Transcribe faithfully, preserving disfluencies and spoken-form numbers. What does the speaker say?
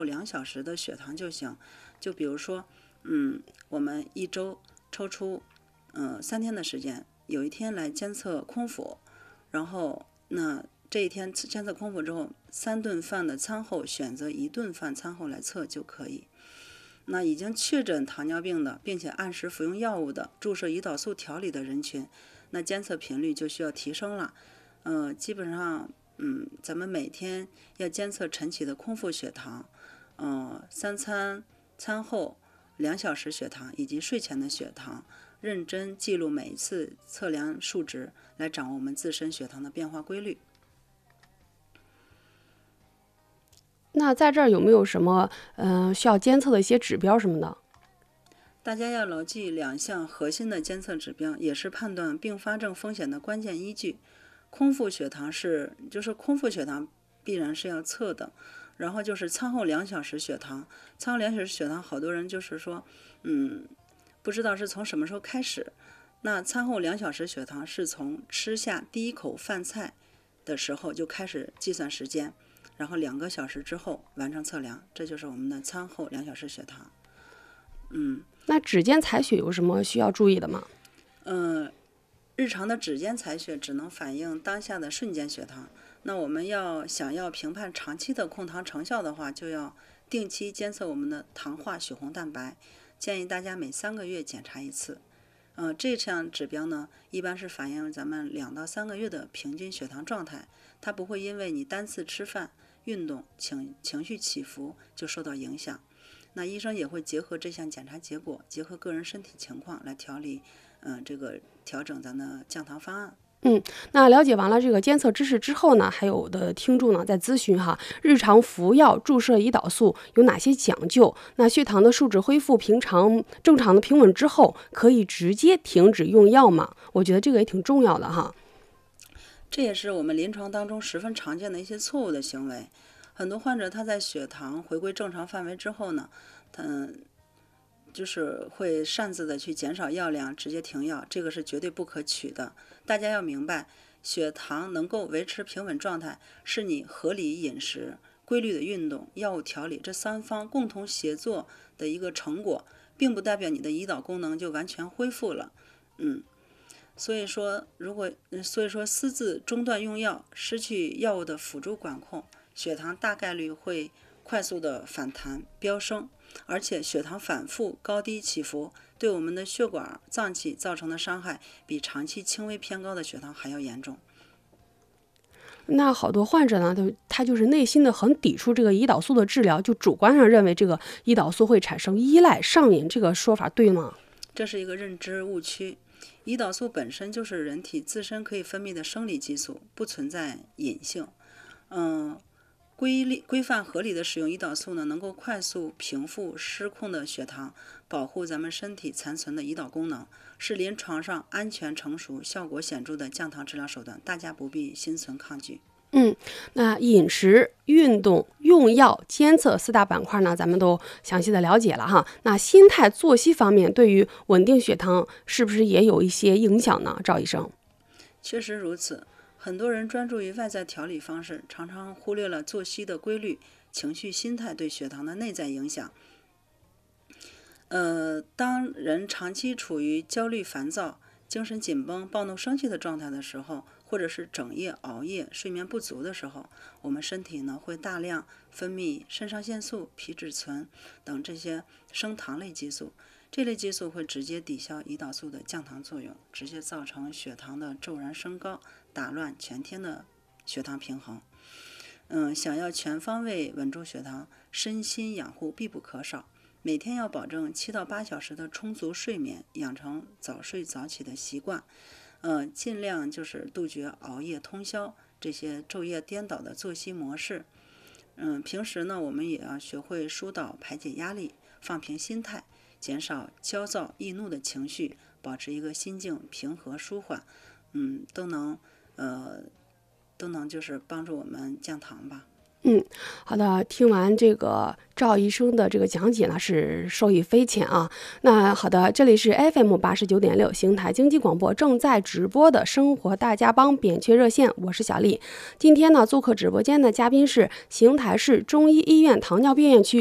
两小时的血糖就行。就比如说，嗯，我们一周抽出嗯、呃、三天的时间，有一天来监测空腹，然后那这一天监测空腹之后，三顿饭的餐后选择一顿饭餐后来测就可以。那已经确诊糖尿病的，并且按时服用药物的，注射胰岛素调理的人群，那监测频率就需要提升了。呃，基本上，嗯，咱们每天要监测晨起的空腹血糖，呃，三餐餐后两小时血糖以及睡前的血糖，认真记录每一次测量数值，来掌握我们自身血糖的变化规律。 那在这儿有没有什么呃需要监测的一些指标什么的？ 大家要牢记两项核心的监测指标，也是判断并发症风险的关键依据。空腹血糖是，就是空腹血糖必然是要测的，然后就是餐后两小时血糖。餐后两小时血糖，好多人就是说，嗯，不知道是从什么时候开始。那餐后两小时血糖是从吃下第一口饭菜的时候就开始计算时间，然后两个小时之后完成测量，这就是我们的餐后两小时血糖。嗯， 那指尖采血有什么需要注意的吗？ 嗯、呃，日常的指尖采血只能反映当下的瞬间血糖。那我们要想要评判长期的控糖成效的话，就要定期监测我们的糖化血红蛋白，建议大家每三个月检查一次。呃，这项指标呢，一般是反映咱们两到三个月的平均血糖状态，它不会因为你单次吃饭、运动、情情绪起伏就受到影响。那医生也会结合这项检查结果，结合个人身体情况来调理，嗯、呃，这个调整咱的降糖方案。 嗯，那了解完了这个监测知识之后呢，还有的听众呢在咨询哈，日常服药注射胰岛素有哪些讲究？那血糖的数值恢复平常正常的平稳之后，可以直接停止用药吗？我觉得这个也挺重要的哈。 这也是我们临床当中十分常见的一些错误的行为。很多患者他在血糖回归正常范围之后呢，他就是会擅自的去减少药量，直接停药，这个是绝对不可取的。大家要明白，血糖能够维持平稳状态，是你合理饮食、规律的运动、药物调理这三方共同协作的一个成果，并不代表你的胰岛功能就完全恢复了。嗯。所以说，如果所以说私自中断用药，失去药物的辅助管控，血糖大概率会快速的反弹飙升，而且血糖反复高低起伏，对我们的血管脏器造成的伤害，比长期轻微偏高的血糖还要严重。 那好多患者呢，他他就是内心的很抵触这个胰岛素的治疗，就主观上认为这个胰岛素会产生依赖上瘾，这个说法对吗？ 这是一个认知误区。胰岛素本身就是人体自身可以分泌的生理激素，不存在隐性。嗯，规律规范合理的使用胰岛素呢，能够快速平复失控的血糖，保护咱们身体残存的胰岛功能，是临床上安全成熟、效果显著的降糖治疗手段，大家不必心存抗拒。 嗯，那饮食、运动、用药、监测四大板块呢，咱们都详细的了解了哈。那心态、作息方面，对于稳定血糖是不是也有一些影响呢？赵医生。 确实如此，很多人专注于外在调理方式，常常忽略了作息的规律、情绪、心态对血糖的内在影响。呃，当人长期处于焦虑、烦躁、精神紧绷、暴怒、生气的状态的时候，或者是整夜熬夜、睡眠不足的时候，我们身体呢会大量分泌肾上腺素、皮质醇等这些升糖类激素。这类激素会直接抵消胰岛素的降糖作用，直接造成血糖的骤然升高，打乱全天的血糖平衡。嗯，想要全方位稳住血糖，身心养护必不可少。每天要保证七到八小时的充足睡眠，养成早睡早起的习惯。呃，尽量就是杜绝熬夜、通宵这些昼夜颠倒的作息模式。嗯，平时呢，我们也要学会疏导、排解压力，放平心态，减少焦躁易怒的情绪，保持一个心境平和舒缓。嗯，都能呃都能就是帮助我们降糖吧。 嗯，好的，听完这个赵医生的这个讲解呢，是受益匪浅啊。那好的，这里是 F M 八十九点六邢台经济广播正在直播的生活大家帮扁鹊热线，我是小丽。今天呢，做客直播间的嘉宾是邢台市中医医院糖尿病院区